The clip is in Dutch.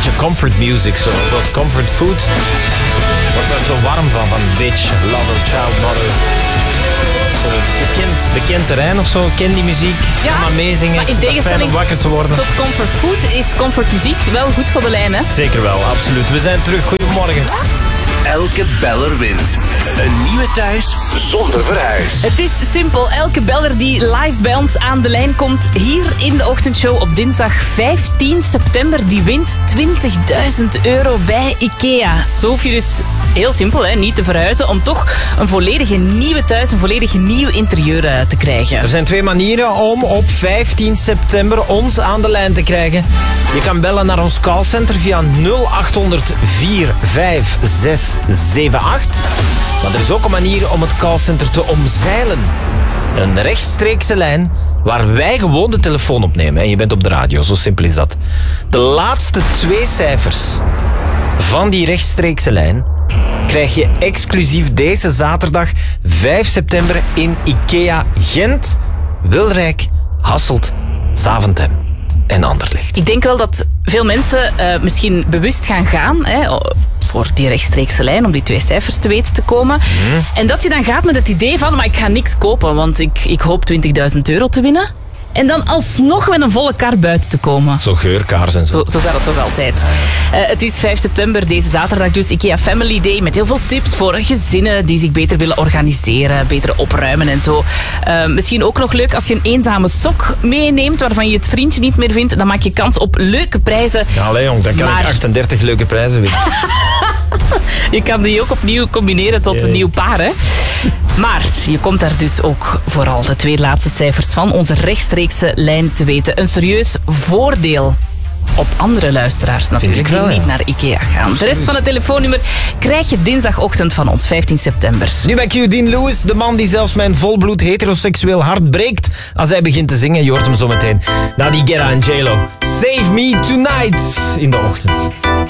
beetje comfort music, zoals comfort food. Wordt daar zo warm van bitch, lover, child, mother. Zo bekend terrein of zo, ken die muziek. Ja, maar meezingen, maar in tegenstelling om wakker te worden. tot comfort food is comfort muziek wel goed voor de lijn, hè? Zeker wel, absoluut. We zijn terug. Goedemorgen. Elke beller wint. Een nieuwe thuis zonder verhuis. Het is simpel. Elke beller die live bij ons aan de lijn komt hier in de ochtendshow op dinsdag 15 september, die wint €20.000 bij IKEA. Zo hoef je dus heel simpel niet te verhuizen om toch een volledige nieuwe thuis, een volledig nieuw interieur te krijgen. Er zijn 2 manieren om op 15 september ons aan de lijn te krijgen. Je kan bellen naar ons callcenter via 0800 45678. Maar er is ook een manier om het callcenter te omzeilen. Een rechtstreekse lijn waar wij gewoon de telefoon opnemen. En je bent op de radio, zo simpel is dat. De laatste 2 cijfers van die rechtstreekse lijn krijg je exclusief deze zaterdag 5 september in IKEA Gent, Wilrijk, Hasselt, Zaventem en Anderlecht. Ik denk wel dat veel mensen misschien bewust gaan voor die rechtstreekse lijn, om die 2 cijfers te weten te komen. En dat je dan gaat met het idee van, maar ik ga niks kopen, want ik hoop €20.000 te winnen. En dan alsnog met een volle kar buiten te komen. Zo geurkaars en zo. Zo gaat het toch altijd. Het is 5 september, deze zaterdag dus IKEA Family Day, met heel veel tips voor gezinnen die zich beter willen organiseren, beter opruimen en zo. Misschien ook nog leuk als je een eenzame sok meeneemt waarvan je het vriendje niet meer vindt, dan maak je kans op leuke prijzen. Ja, allee jong, dan kan ik 38 leuke prijzen winnen. Je kan die ook opnieuw combineren tot een nieuw paar, hè? Maar je komt daar dus ook vooral de 2 laatste cijfers van onze rechtstreekse lijn te weten. Een serieus voordeel op andere luisteraars natuurlijk, wel, die niet naar IKEA gaan. Absoluut. De rest van het telefoonnummer krijg je dinsdagochtend van ons, 15 september. Nu bij Q, Dean Lewis, de man die zelfs mijn volbloed heteroseksueel hart breekt als hij begint te zingen. Je hoort hem zo meteen na die Guetta en J-Lo. Save Me Tonight in de ochtend.